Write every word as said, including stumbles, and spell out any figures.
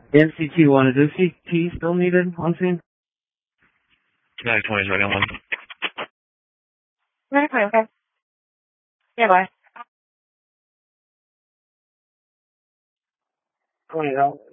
M C T one, is M C T still needed on scene? Kinetic twenty is ready on one. Kinetic twenty, okay. Yeah, bye. twenty out.